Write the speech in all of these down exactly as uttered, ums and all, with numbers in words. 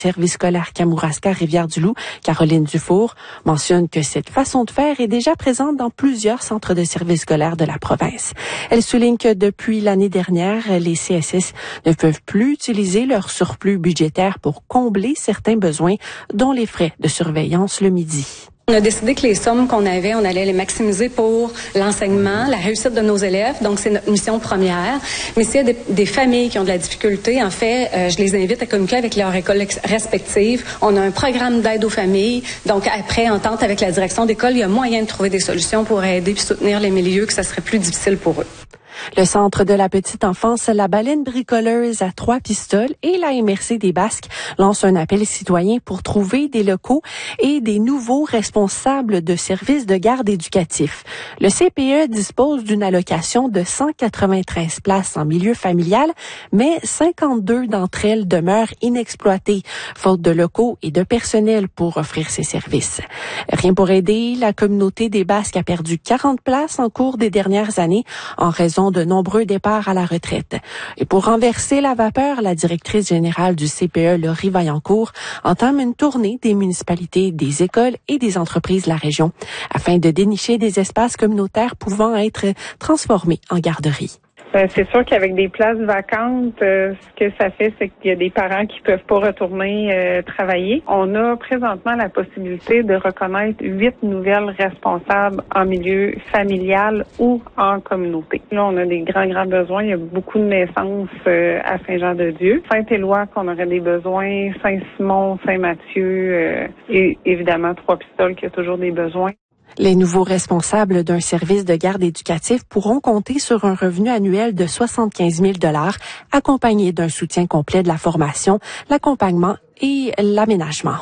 Service scolaire Kamouraska Rivière-du-Loup, Caroline Dufour, mentionne que cette façon de faire est déjà présente dans plusieurs centres de services scolaires de la province. Elle souligne que depuis l'année dernière, les C S S ne peuvent plus utiliser leur surplus budgétaire pour combler certains besoins, dont les frais de surveillance le midi. On a décidé que les sommes qu'on avait, on allait les maximiser pour l'enseignement, la réussite de nos élèves. Donc, c'est notre mission première. Mais s'il y a des, des familles qui ont de la difficulté, en fait, euh, je les invite à communiquer avec leurs écoles respectives. On a un programme d'aide aux familles. Donc, après entente avec la direction d'école, il y a moyen de trouver des solutions pour aider et soutenir les milieux que ça serait plus difficile pour eux. Le Centre de la petite enfance La Baleine bricoleuse à Trois-Pistoles et la M R C des Basques lancent un appel citoyen pour trouver des locaux et des nouveaux responsables de services de garde éducatifs. Le C P E dispose d'une allocation de cent quatre-vingt-treize places en milieu familial, mais cinquante-deux d'entre elles demeurent inexploitées, faute de locaux et de personnel pour offrir ces services. Rien pour aider, la communauté des Basques a perdu quarante places en cours des dernières années en raison de nombreux départs à la retraite. Et pour renverser la vapeur, la directrice générale du C P E, Laurie Vaillancourt, entame une tournée des municipalités, des écoles et des entreprises de la région afin de dénicher des espaces communautaires pouvant être transformés en garderies. Euh, c'est sûr qu'avec des places vacantes, euh, ce que ça fait, c'est qu'il y a des parents qui peuvent pas retourner euh, travailler. On a présentement la possibilité de reconnaître huit nouvelles responsables en milieu familial ou en communauté. Là, on a des grands, grands besoins. Il y a beaucoup de naissances euh, à Saint-Jean-de-Dieu. Saint-Éloi, qu'on aurait des besoins. Saint-Simon, Saint-Mathieu euh, et évidemment Trois-Pistoles, qui a toujours des besoins. Les nouveaux responsables d'un service de garde éducatif pourront compter sur un revenu annuel de soixante-quinze mille dollars, accompagné d'un soutien complet de la formation, l'accompagnement et l'aménagement.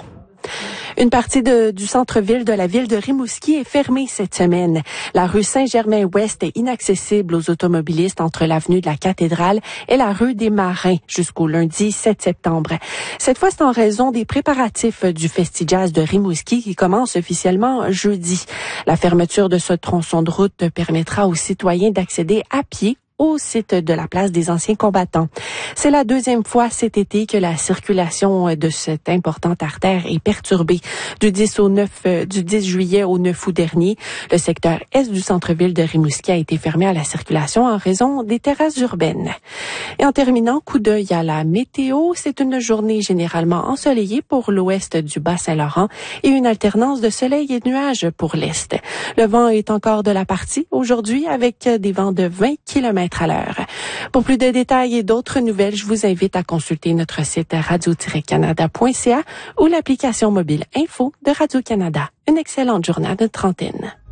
Une partie de, du centre-ville de la ville de Rimouski est fermée cette semaine. La rue Saint-Germain-Ouest est inaccessible aux automobilistes entre l'avenue de la Cathédrale et la rue des Marins jusqu'au lundi sept septembre. Cette fois, c'est en raison des préparatifs du Festi-Jazz de Rimouski qui commence officiellement jeudi. La fermeture de ce tronçon de route permettra aux citoyens d'accéder à pied au site de la place des anciens combattants. C'est la deuxième fois cet été que la circulation de cette importante artère est perturbée. Du dix au neuf, du dix juillet au neuf août dernier, le secteur est du centre-ville de Rimouski a été fermé à la circulation en raison des terrasses urbaines. Et en terminant, coup d'œil à la météo, c'est une journée généralement ensoleillée pour l'ouest du Bas-Saint-Laurent et une alternance de soleil et de nuages pour l'est. Le vent est encore de la partie aujourd'hui avec des vents de vingt kilomètres à l'heure. Pour plus de détails et d'autres nouvelles, je vous invite à consulter notre site radio tiret canada point c a ou l'application mobile Info de Radio-Canada. Une excellente journée de trentaine.